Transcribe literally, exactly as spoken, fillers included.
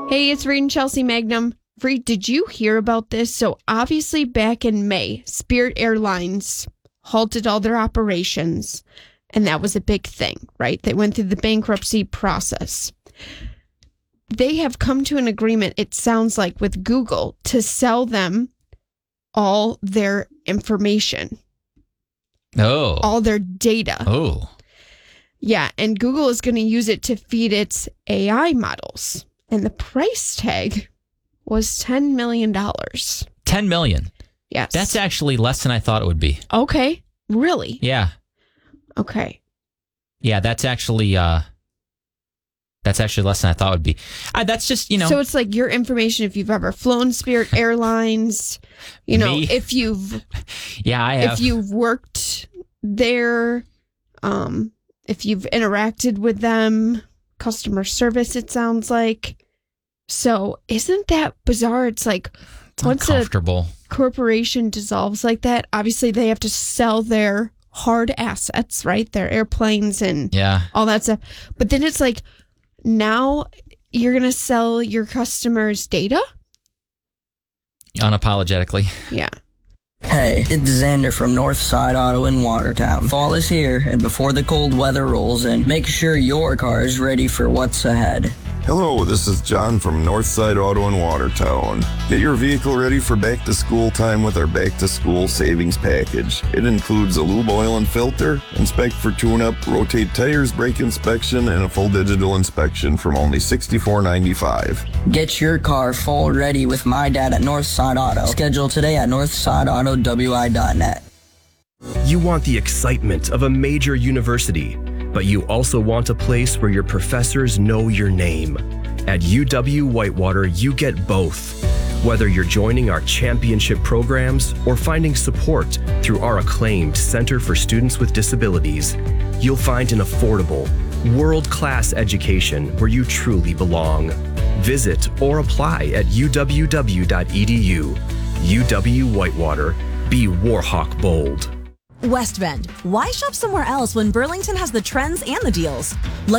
Hey, it's Reed and Chelsea Magnum. Reed, did you hear about this? So obviously back in May, Spirit Airlines halted all their operations, and that was a big thing, right? They went through the bankruptcy process. They have come to an agreement, it sounds like, with Google to sell them all their information. Oh. All their data. Oh. Yeah, and Google is going to use it to feed its A I models. And the price tag was ten million dollars. ten million dollars. Yes. That's actually less than I thought it would be. Okay. Really? Yeah. Okay. Yeah, that's actually uh, that's actually less than I thought it would be. Uh, that's just, you know. So it's like your information if you've ever flown Spirit Airlines, you know, Me? if you've yeah, I have. if you've worked there, um, if you've interacted with them, customer service, it sounds like. So isn't that bizarre? It's like It's once uncomfortable. a corporation dissolves like that, obviously they have to sell their hard assets, right? Their airplanes and Yeah. all that stuff. But then it's like, now you're going to sell your customers' data? Unapologetically. Yeah. Hey, it's Xander from Northside Auto in Watertown. Fall is here, and before the cold weather rolls in, make sure your car is ready for what's ahead. Hello, this is John from Northside Auto in Watertown. Get your vehicle ready for back to school time with our back to school savings package. It includes a lube oil and filter, inspect for tune-up, rotate tires, brake inspection, and a full digital inspection from only sixty-four ninety-five. Get your car full ready with my dad at Northside Auto. Schedule today at northside auto w i dot net. You want the excitement of a major university, but you also want a place where your professors know your name. At U W Whitewater, you get both. Whether you're joining our championship programs or finding support through our acclaimed Center for Students with Disabilities, you'll find an affordable, world-class education where you truly belong. Visit or apply at u w w dot e d u. U W Whitewater. Be Warhawk bold. West Bend. Why shop somewhere else when Burlington has the trends and the deals?